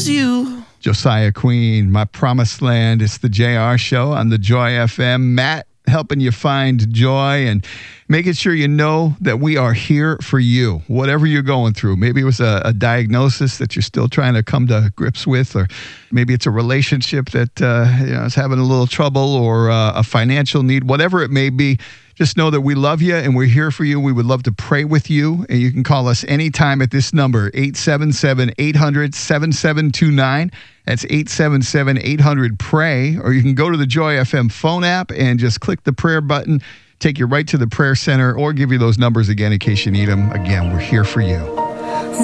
is you. Josiah Queen, My Promised Land. It's the JR Show on the Joy FM. Matt helping you find joy and making sure you know that we are here for you, whatever you're going through. Maybe it was a diagnosis that you're still trying to come to grips with, or maybe it's a relationship that is having a little trouble, or a financial need, whatever it may be. Just know that we love you and we're here for you. We would love to pray with you. And you can call us anytime at this number, 877-800-7729. That's 877-800-PRAY. Or you can go to the Joy FM phone app and just click the prayer button, take you right to the prayer center, or give you those numbers again in case you need them. Again, we're here for you.